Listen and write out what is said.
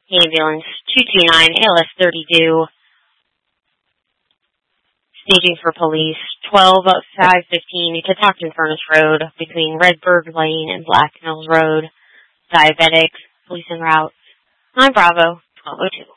Ambulance 229 ALS 32. Staging for police 12-515 Catoctin Furnace Road between Redbird Lane and Black Mills Road. Diabetic. Police en route. 9 Bravo 1202.